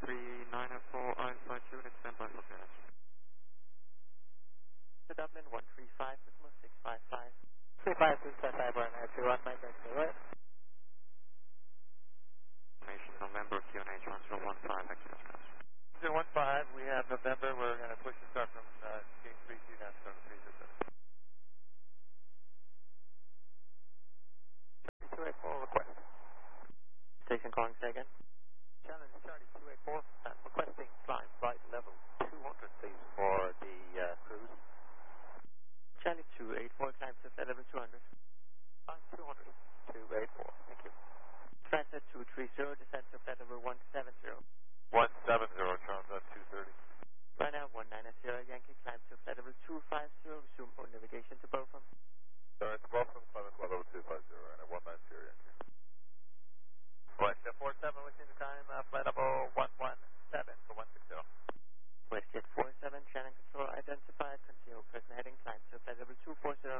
3904 Alpha Unit, standby for clearance. To Dublin 135.655. 35.655, we're on 21, Mike, right? Nation November, QNH 1015, access cross. 015, we have November, we're going to push the start from gate 32 down to 327. 284 request. Station calling, say again. Challenge Charlie 284, requesting climb flight level 200, please, for the cruise. Charlie 284, climb to flight level 200. Climb 200, 284, thank you. Transfer 230, descent to flight level 170. 170, Charles at 230. Right now, 190, Yankee, climb to flight level 250, resume all navigation to Bochum. Sorry, it's Boston, climb at level 250, and at 190, Yankee. Westjet 47, within the time, flight level 117 for 160. Westjet 47, Shannon control identified, continue present heading, climb to flight level 240.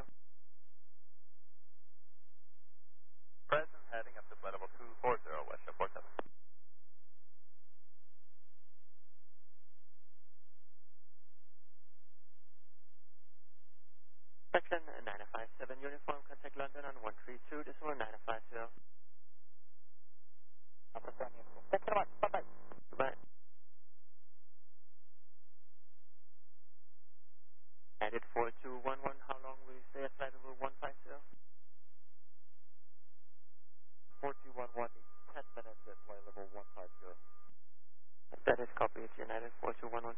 Present heading up to flight level 240, Westjet 47. Section 957, uniform, contact London on 132.950. Upper Sun uniform. Thanks so much, bye-bye. Goodbye. Added 4211, how long will you stay at flight level 150? 4211, 10 minutes at flight level 150. That is copy, it's United 4211.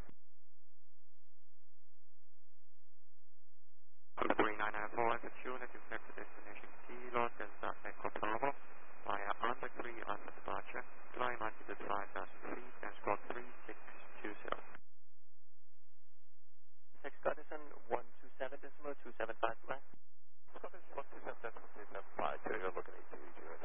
On the 3904 Alpha Unit, you clear to destination Kilo, Delta Echo Bravo, via Lambda 3 Alpha departure, climb altitude 5,000 feet, and squawk 3620. Six Goddison 127.275.